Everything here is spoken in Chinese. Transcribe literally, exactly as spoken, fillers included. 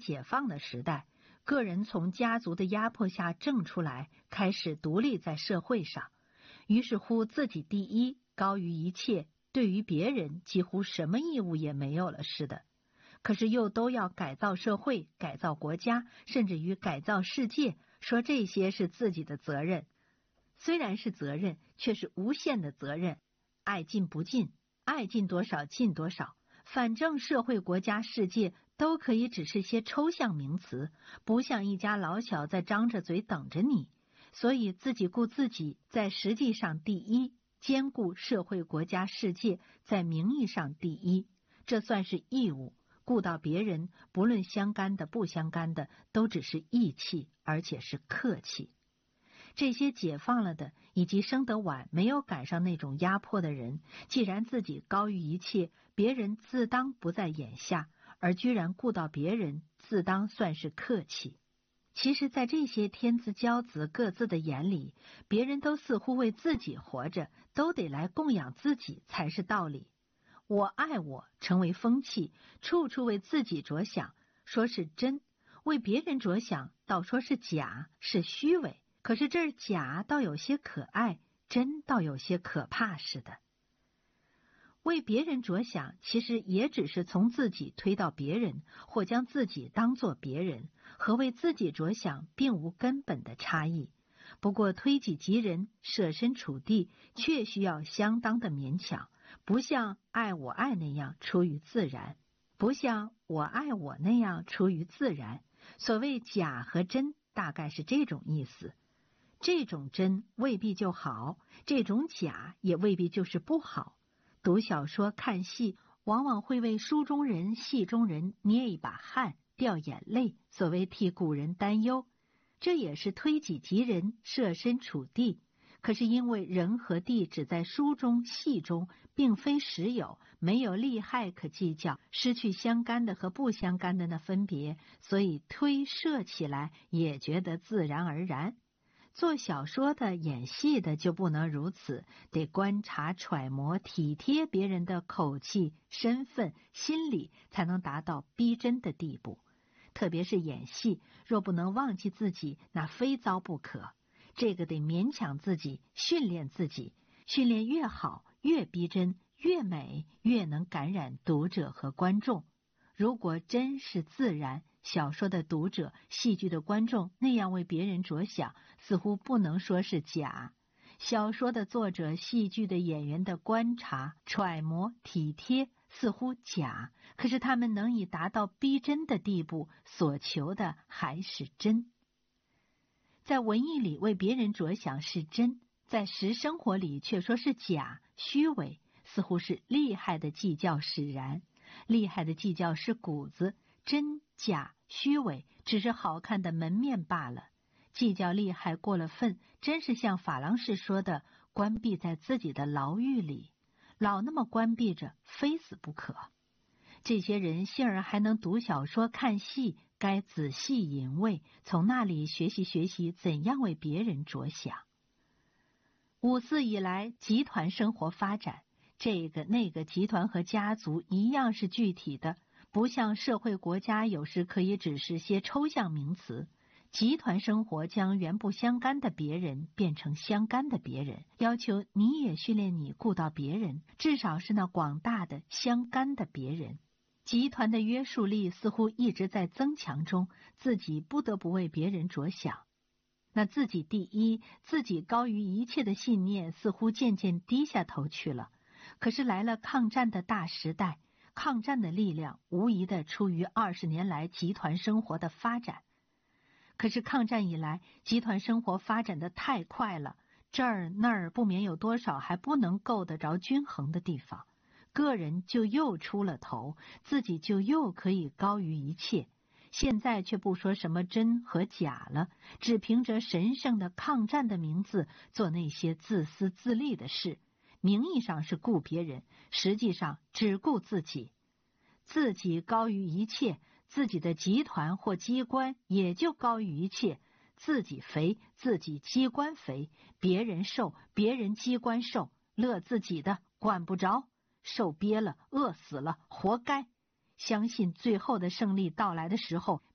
解放的时代，个人从家族的压迫下挣出来，开始独立在社会上，于是乎自己第一，高于一切，对于别人几乎什么义务也没有了似的。可是又都要改造社会，改造国家，甚至于改造世界，说这些是自己的责任。虽然是责任，却是无限的责任，爱尽不尽，爱尽多少尽多少，反正社会国家世界都可以只是些抽象名词，不像一家老小在张着嘴等着你。所以自己顾自己，在实际上第一，兼顾社会国家世界，在名义上第一，这算是义务。顾到别人，不论相干的不相干的，都只是义气，而且是客气。这些解放了的，以及生得晚没有赶上那种压迫的人，既然自己高于一切，别人自当不在眼下，而居然顾到别人，自当算是客气。其实在这些天子骄子各自的眼里，别人都似乎为自己活着，都得来供养自己才是道理。我爱我成为风气，处处为自己着想，说是真；为别人着想，倒说是假，是虚伪。可是这儿假倒有些可爱，真倒有些可怕似的。为别人着想，其实也只是从自己推到别人，或将自己当作别人，和为自己着想并无根本的差异。不过推己及人，设身处地，却需要相当的勉强，不像爱我爱那样出于自然，不像我爱我那样出于自然。所谓假和真，大概是这种意思。这种真未必就好，这种假也未必就是不好。读小说看戏，往往会为书中人戏中人捏一把汗，掉眼泪，所谓替古人担忧，这也是推己及人，设身处地。可是因为人和地只在书中戏中，并非实有，没有利害可计较，失去相干的和不相干的那分别，所以推设起来也觉得自然而然。做小说的演戏的就不能如此，得观察揣摩体贴别人的口气身份心理，才能达到逼真的地步。特别是演戏，若不能忘记自己，那非糟不可。这个得勉强自己，训练自己，训练越好，越逼真，越美，越能感染读者和观众。如果真是自然，小说的读者、戏剧的观众那样为别人着想，似乎不能说是假。小说的作者、戏剧的演员的观察、揣摩、体贴似乎假，可是他们能以达到逼真的地步，所求的还是真。在文艺里为别人着想是真，在实生活里却说是假、虚伪，似乎是厉害的计较使然。厉害的计较是骨子，真假虚伪只是好看的门面罢了。计较厉害过了分，真是像法郎士说的，关闭在自己的牢狱里，老那么关闭着，非死不可。这些人幸而还能读小说看戏，该仔细品味，从那里学习学习怎样为别人着想。五四以来，集团生活发展，这个那个集团和家族一样是具体的，不像社会国家有时可以只是些抽象名词。集团生活将原不相干的别人变成相干的别人，要求你也训练你顾到别人，至少是那广大的相干的别人。集团的约束力似乎一直在增强中，自己不得不为别人着想。那自己第一，自己高于一切的信念似乎渐渐低下头去了。可是来了抗战的大时代，抗战的力量无疑的出于二十年来集团生活的发展。可是抗战以来，集团生活发展的太快了，这儿那儿不免有多少还不能够得着均衡的地方，个人就又出了头，自己就又可以高于一切。现在却不说什么真和假了，只凭着神圣的抗战的名字做那些自私自利的事，名义上是顾别人，实际上只顾自己。自己高于一切，自己的集团或机关也就高于一切，自己肥，自己机关肥，别人瘦，别人机关瘦，乐自己的，管不着，受憋了，饿死了，活该。相信最后的胜利到来的时候，